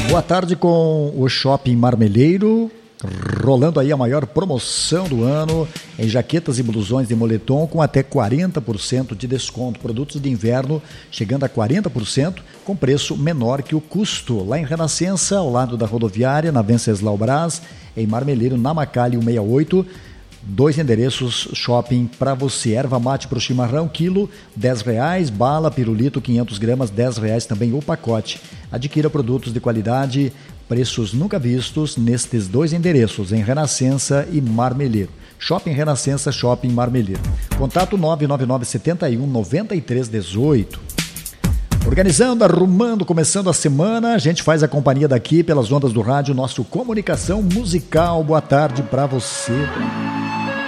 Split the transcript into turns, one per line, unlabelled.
Boa tarde com o Shopping Marmeleiro, rolando aí a maior promoção do ano em jaquetas e blusões de moletom com até 40% de desconto. Produtos de inverno chegando a 40% com preço menor que o custo. Lá em Renascença, ao lado da rodoviária, na Venceslau Brás, em Marmeleiro, na Macalli 168. 2 endereços shopping para você. Erva mate para o chimarrão, quilo R$10. Bala, pirulito, 500 gramas, R$10 também o pacote. Adquira produtos de qualidade, preços nunca vistos nestes 2 endereços, em Renascença e Marmeleiro. Shopping Renascença, Shopping Marmeleiro. Contato 99971-9318. Organizando, arrumando, começando a semana, a gente faz a companhia daqui pelas ondas do rádio, nosso Comunicação Musical. Boa tarde para você.